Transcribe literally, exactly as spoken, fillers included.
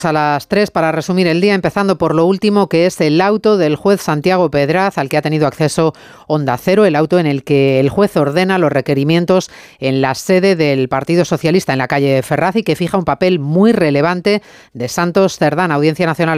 A las tres para resumir el día, empezando por lo último, que es el auto del juez Santiago Pedraz, al que ha tenido acceso Onda Cero, el auto en el que el juez ordena los requerimientos en la sede del Partido Socialista en la calle Ferraz y que fija un papel muy relevante de Santos Cerdán, Audiencia Nacional.